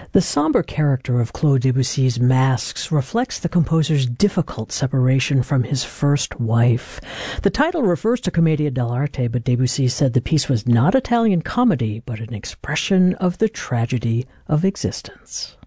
The somber character of Claude Debussy's Masks reflects the composer's difficult separation from his first wife. The title refers to Commedia dell'arte, but Debussy said the piece was not Italian comedy, but an expression of the tragedy of existence.